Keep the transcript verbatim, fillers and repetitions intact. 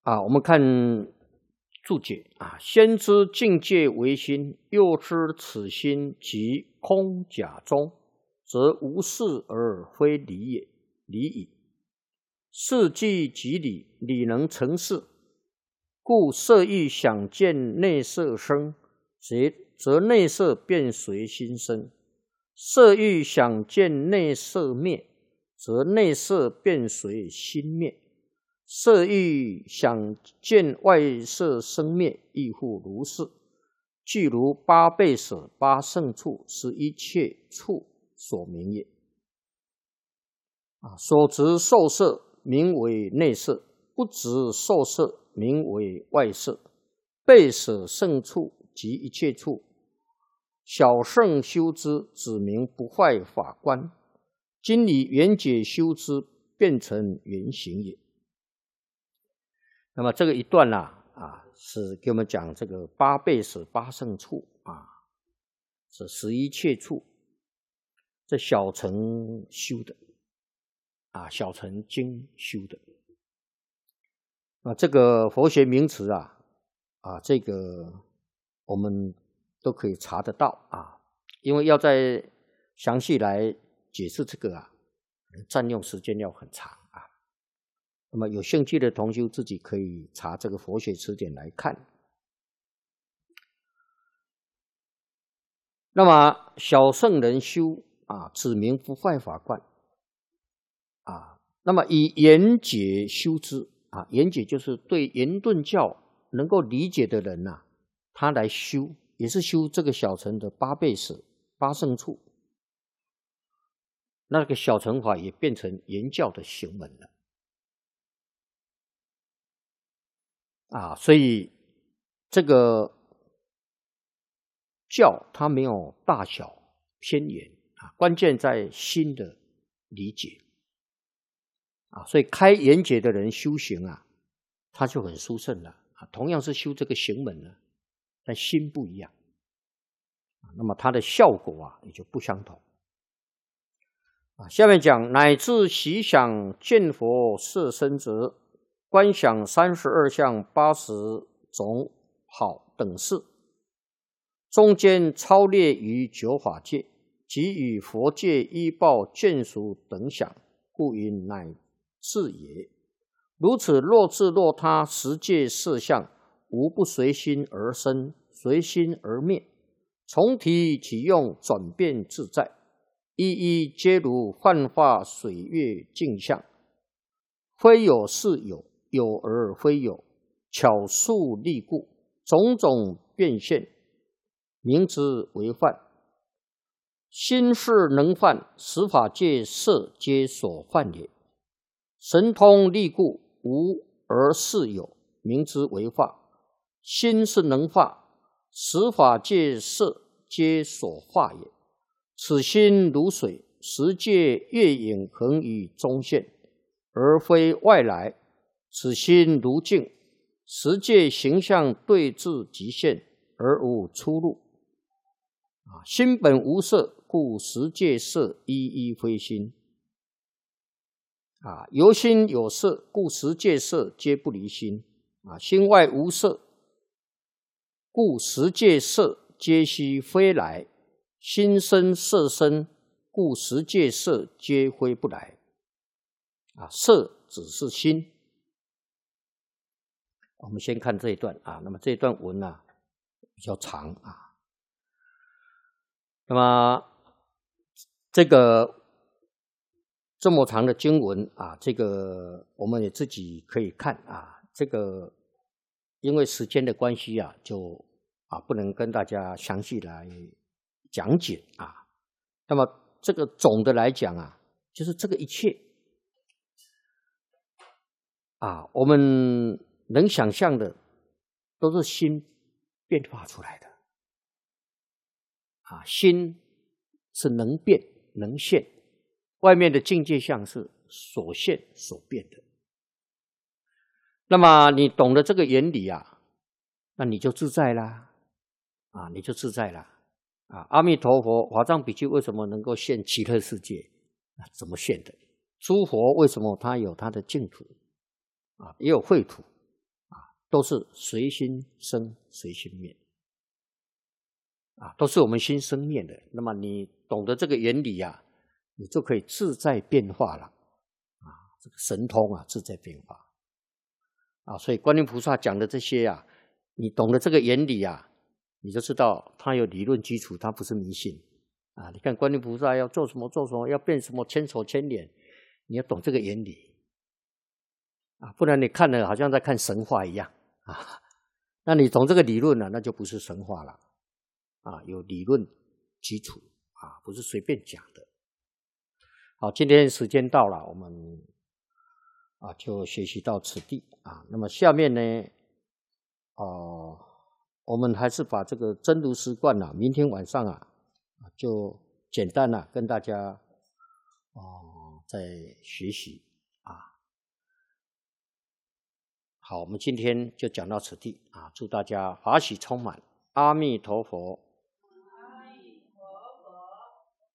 啊，我们看注解啊，先知境界为心，又知此心即空假中，则无事而非理也，理矣。事即即理，理能成事，故色欲想见内色生，则则内色便随心生；色欲想见内色灭，则内色便随心灭。色欲想见外色生灭，亦复如是。具如八倍舍、八胜处，是一切处所名也。啊，所执受色名为内色，不执受色名为外色。倍舍胜处即一切处，小圣修之，指名不坏法观。今以圆解修之，变成圆行也。那么这个一段呢、啊，啊，是给我们讲这个八倍舍、八胜处啊，是十一切处，这小乘修的啊，小乘经修的啊，这个佛学名词啊，啊，这个我们都可以查得到啊，因为要再详细来解释这个啊，占用时间要很长。那么有兴趣的同修自己可以查这个佛学词典来看。那么小圣人修啊，指明不坏法观啊。那么以圆解修之啊，圆解就是对圆顿教能够理解的人呐、啊，他来修，也是修这个小乘的八倍舍、八胜处。那个小乘法也变成圆教的行门了。啊，所以这个教它没有大小偏远啊，关键在心的理解啊。所以开圆解的人修行啊，他就很殊胜了啊。同样是修这个行门呢，但心不一样啊，那么它的效果啊也就不相同啊。下面讲乃至习想见佛色身者。观想三十二相八十种好等事，中间超列于九法界，即与佛界依报眷属等想，故云乃至也。如此若自若他十界色相，无不随心而生，随心而灭，从体起用，转变自在，一一皆如幻化水月镜像，非有是有。有而非有，巧术利故，种种变现，名之为幻。心事能幻，十法界色皆所幻也。神通利故，无而是有，名之为化。心是能化，十法界色皆所化也。此心如水，十界月影恒于中现，而非外来。此心如镜，十界形象对治极限，而无出路。啊，心本无色，故十界色一一非心。啊，由心有色，故十界色皆不离心。啊，心外无色，故十界色皆悉非来。心生色生，故十界色皆非不来。啊，色只是心。我们先看这一段啊，那么这一段文啊比较长啊，那么这个这么长的经文啊，这个我们也自己可以看啊，这个因为时间的关系啊，就啊不能跟大家详细来讲解啊。那么这个总的来讲啊，就是这个一切啊，我们能想象的都是心变化出来的啊，心是能变能现，外面的境界相是所现所变的。那么你懂得这个原理啊，那你就自在啦啊，你就自在啦啊。阿弥陀佛，华藏比丘为什么能够现极乐世界？啊，怎么现的？诸佛为什么他有他的净土啊，也有秽土？ 都是随心生随心灭啊，都是我们心生灭的。那么你懂得这个原理啊，你就可以自在变化了啊，这个神通啊，自在变化啊。所以观音菩萨讲的这些啊，你懂得这个原理啊，你就知道它有理论基础，它不是迷信啊。你看观音菩萨要做什么做什么，要变什么千手千眼，你要懂这个原理啊，不然你看了好像在看神话一样啊。那你懂这个理论了，那就不是神话了啊，有理论基础啊，不是随便讲的。好，今天时间到了，我们啊就学习到此地啊。那么下面呢，哦、呃，我们还是把这个真如实观啊，明天晚上啊，就简单啊跟大家哦、呃、再学习啊。好，我们今天就讲到此地啊，祝大家法喜充满，阿弥陀佛。